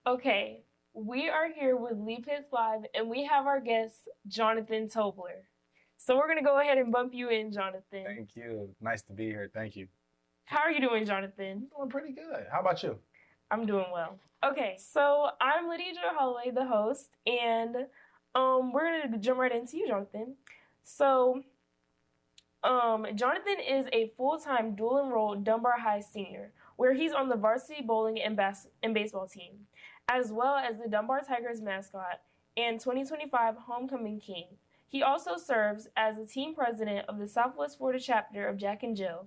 Okay, we are here with Leap Hits Live, and we have our guest, Jonathan Tobler. So we're gonna go ahead and bump you in, Jonathan. Thank you. Nice to be here. Thank you. How are you doing, Jonathan? Doing pretty good. How about you? I'm doing well. Okay, so I'm Lydia Jo Holloway, the host, and we're gonna jump right into you, Jonathan. So, Jonathan is a full-time dual-enrolled Dunbar High senior, where he's on the varsity bowling and baseball team, as well as the Dunbar Tigers mascot and 2025 homecoming king. He also serves as the team president of the Southwest Florida chapter of Jack and Jill,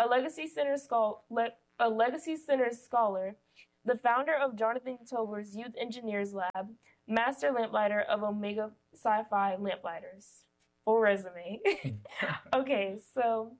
a Legacy Center scholar, the founder of Jonathan Tobler's Youth Engineers Lab, master lamplighter of Omega Sci-Fi Lamplighters. Full resume. Okay, so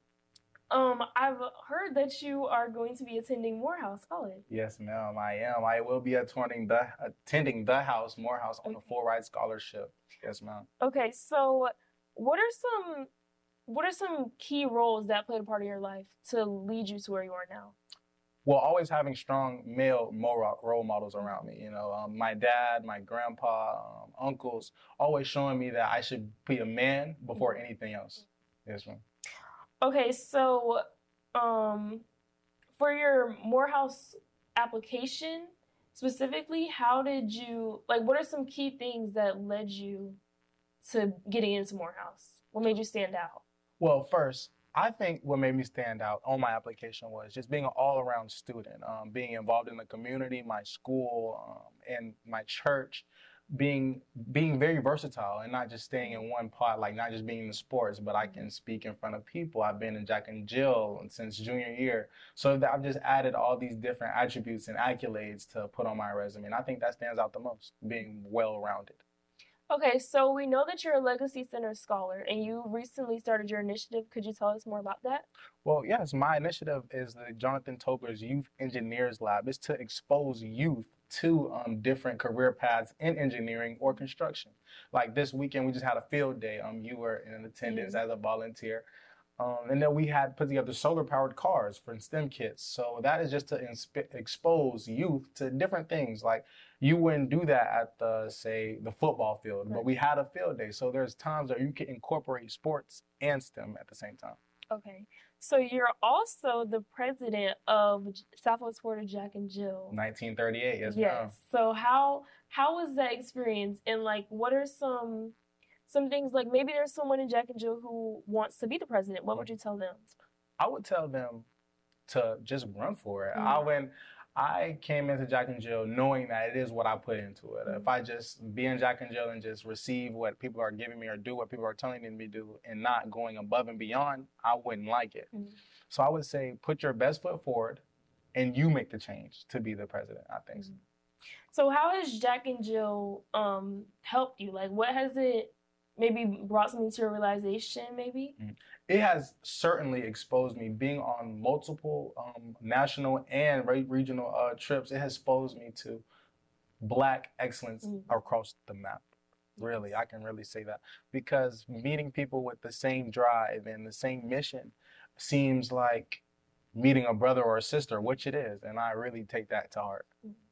I've heard that you are going to be attending Morehouse College. Yes, ma'am. I am. I will be attending the House Morehouse on a full ride scholarship. Yes, ma'am. Okay, so what are some what are some key roles that played a part of your life to lead you to where you are now? Well, always having strong male role models around me. My dad, my grandpa, uncles, always showing me that I should be a man before anything else. Yes, ma'am. Okay, so um for your Morehouse application specifically, how did you like what are some key things that led you to getting into Morehouse? What made you stand out? Well, first, I think what made me stand out on my application was just being an all-around student, being involved in the community, my school, and my church, being very versatile and not just staying in one pot, like not just being in the sports, but I can speak in front of people. I've been in Jack and Jill since junior year, so I've just added all these different attributes and accolades to put on my resume, and I think that stands out the most, being well-rounded. Okay, so we know that you're a Legacy Center scholar and you recently started your initiative. Could you tell us more about that? Well, yes, my initiative is the Jonathan Tobler's Youth Engineers Lab. It's to expose youth to different career paths in engineering or construction. Like this weekend, we just had a field day. You were in attendance as a volunteer. And then we had put together solar powered cars for STEM kids. So that is just to expose youth to different things. Like you wouldn't do that at say, the football field, but we had a field day. So there's times that you can incorporate sports and STEM at the same time. Okay, so you're also the president of Southwest Florida Jack and Jill. 1938, yes, ma'am. Yes. So how was that experience, and like what are some things like maybe there's someone in Jack and Jill who wants to be the president. What would you tell them? I would tell them to just run for it. Mm-hmm. I came into Jack and Jill knowing that it is what I put into it. If I just be in Jack and Jill and just receive what people are giving me or do what people are telling me to do and not going above and beyond, I wouldn't like it. Mm-hmm. So I would say put your best foot forward and you make the change to be the president, I think. Mm-hmm. So how has Jack and Jill helped you? Like what has it maybe brought something to your realization maybe? It has certainly exposed me being on multiple national and regional trips. It has exposed me to Black excellence across the map. Really, I can really say that because meeting people with the same drive and the same mission seems like meeting a brother or a sister, which it is. And I really take that to heart.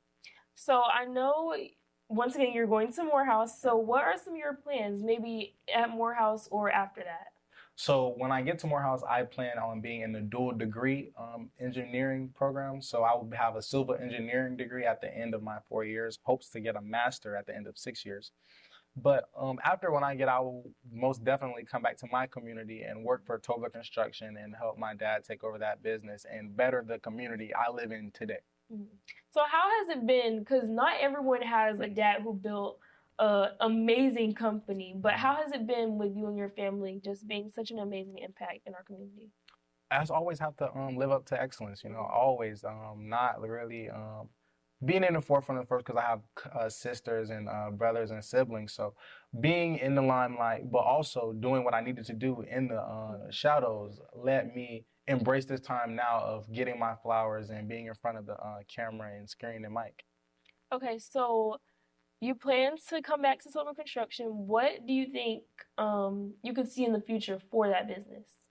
So I know once again you're going to Morehouse. So what are some of your plans maybe at Morehouse or after that? So when I get to Morehouse, I plan on being in the dual degree engineering program. So I will have a civil engineering degree at the end of my 4 years, hopes to get a master at the end of 6 years. But after when I get, I will most definitely come back to my community and work for Tobler Construction and help my dad take over that business and better the community I live in today. Mm-hmm. So how has it been? Because not everyone has a dad who built an amazing company, but how has it been with you and your family just being such an amazing impact in our community? I just always have to live up to excellence, always not really being in the forefront of first because I have sisters and brothers and siblings. So being in the limelight, but also doing what I needed to do in the shadows let me embrace this time now of getting my flowers and being in front of the camera and screen and mic. Okay, so you plan to come back to Silver Construction. What do you think you could see in the future for that business?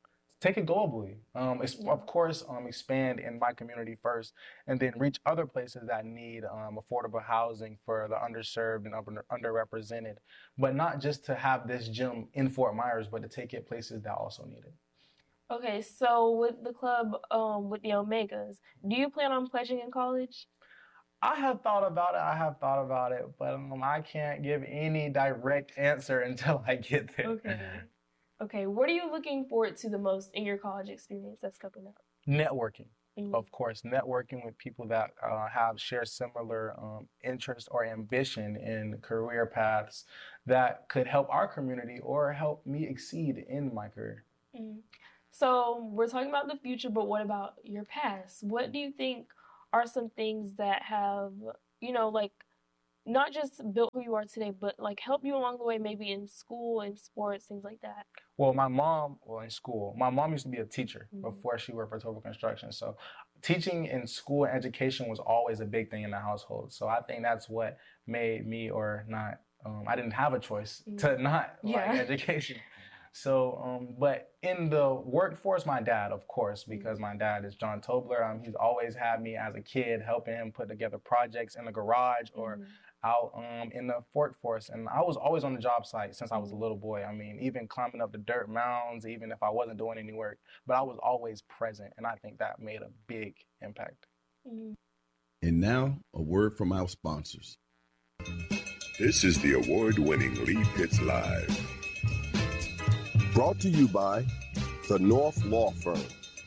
take it globally. Of course, expand in my community first, and then reach other places that need affordable housing for the underserved and underrepresented. But not just to have this gym in Fort Myers, but to take it places that also need it. Okay, so with the club, with the Omegas, do you plan on pledging in college? I have thought about it, but I can't give any direct answer until I get there. Okay. What are you looking forward to the most in your college experience that's coming up? Networking, of course. Networking with people that share similar interests or ambition in career paths that could help our community or help me exceed in my career. So we're talking about the future, but what about your past? What do you think are some things that have, like, not just built who you are today, but like help you along the way, maybe in school and sports, things like that? Well, in school, my mom used to be a teacher before she worked for Tobler Construction. So teaching in school and education was always a big thing in the household. So I think that's what made me or not, I didn't have a choice to not like education. So, but in the workforce, my dad, of course, because my dad is John Tobler, he's always had me as a kid helping him put together projects in the garage or out in the workforce. And I was always on the job site since I was a little boy. I mean, even climbing up the dirt mounds, even if I wasn't doing any work, but I was always present. And I think that made a big impact. And now, a word from our sponsors. This is the award-winning Lee Pitts Live. Brought to you by the North Law Firm,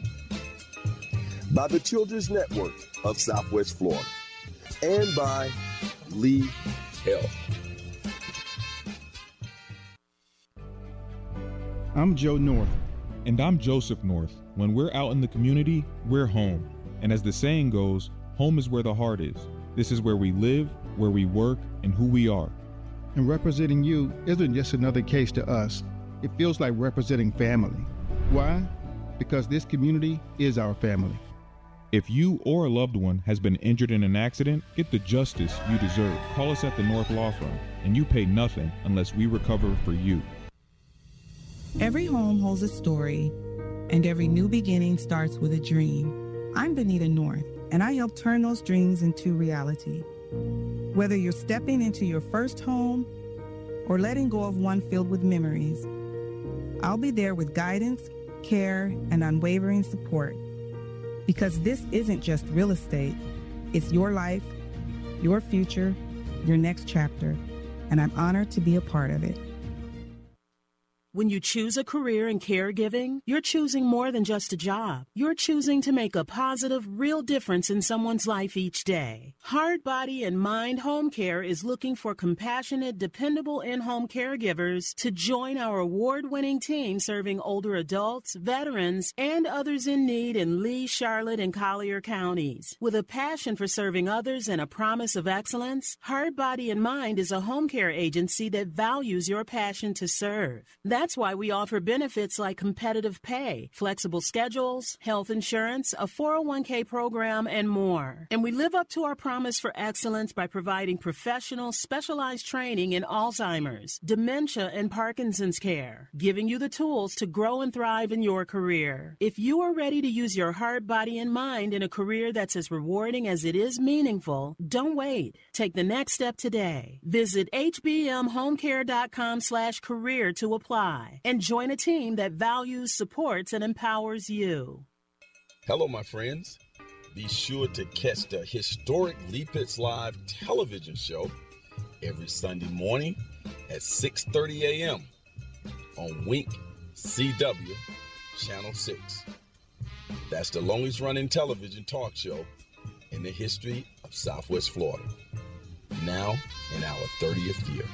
by the Children's Network of Southwest Florida, and by Lee Health. I'm Joe North. And I'm Joseph North. When we're out in the community, we're home. And as the saying goes, home is where the heart is. This is where we live, where we work, and who we are. And representing you isn't just another case to us. It feels like representing family. Why? Because this community is our family. If you or a loved one has been injured in an accident, get the justice you deserve. Call us at the North Law Firm, and you pay nothing unless we recover for you. Every home holds a story, and every new beginning starts with a dream. I'm Benita North, and I help turn those dreams into reality. Whether you're stepping into your first home or letting go of one filled with memories, I'll be there with guidance, care, and unwavering support. Because this isn't just real estate, it's your life, your future, your next chapter, and I'm honored to be a part of it. When you choose a career in caregiving, you're choosing more than just a job. You're choosing to make a positive, real difference in someone's life each day. Heart, Body, and Mind Home Care is looking for compassionate, dependable in-home caregivers to join our award-winning team serving older adults, veterans, and others in need in Lee, Charlotte, and Collier counties. With a passion for serving others and a promise of excellence, Heart, Body, and Mind is a home care agency that values your passion to serve. That's why we offer benefits like competitive pay, flexible schedules, health insurance, a 401k program, and more. And we live up to our promise for excellence by providing professional, specialized training in Alzheimer's, dementia, and Parkinson's care, giving you the tools to grow and thrive in your career. If you are ready to use your heart, body, and mind in a career that's as rewarding as it is meaningful, don't wait. Take the next step today. Visit hbmhomecare.com/career to apply. And join a team that values, supports, and empowers you. Hello, my friends. Be sure to catch the historic Lee Pitts Live television show every Sunday morning at 6:30 a.m. on Wink CW Channel 6. That's the longest running television talk show in the history of Southwest Florida. Now in our 30th year.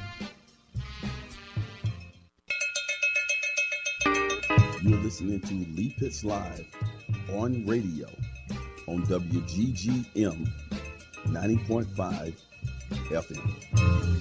You're listening to Lee Pitts Live on radio on WGGM 90.5 FM.